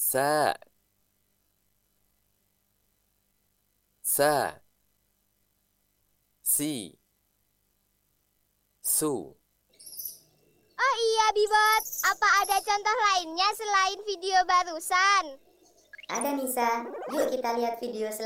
Sa, sa, si, su. Oh iya, Bibot. Apa ada contoh lainnya selain video barusan? Ada Nisa, yuk kita lihat video selanjutnya.